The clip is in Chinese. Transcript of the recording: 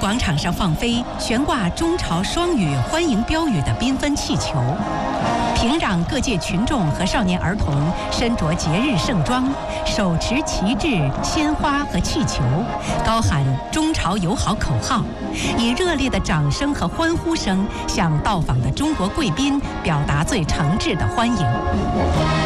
广场上放飞悬挂中朝双语欢迎标语的缤纷气球。平壤各界群众和少年儿童身着节日盛装，手持旗帜、鲜花和气球，高喊中朝友好口号，以热烈的掌声和欢呼声向到访的中国贵宾表达最诚挚的欢迎。